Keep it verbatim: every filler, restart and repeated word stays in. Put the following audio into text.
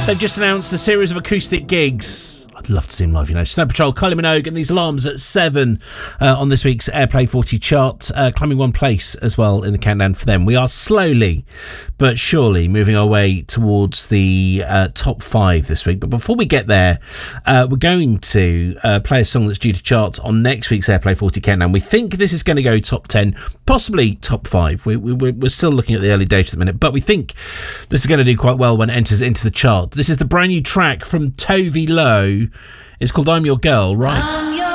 They've just announced a series of acoustic gigs. I'd love to see him live, you know. Snow Patrol, Kylie Minogue and These Alarms at seven uh, on this week's Airplay forty chart, uh, climbing one place as well in the countdown for them. We are slowly but surely moving our way towards the uh, top five this week. But before we get there, uh, we're going to uh, play a song that's due to chart on next week's Airplay forty countdown. We think this is going to go top ten, possibly top five. We, we, we're still looking at the early data at the minute, but we think this is going to do quite well when it enters into the chart. This is the brand new track from Tove Lo. It's called I'm Your Girl, right?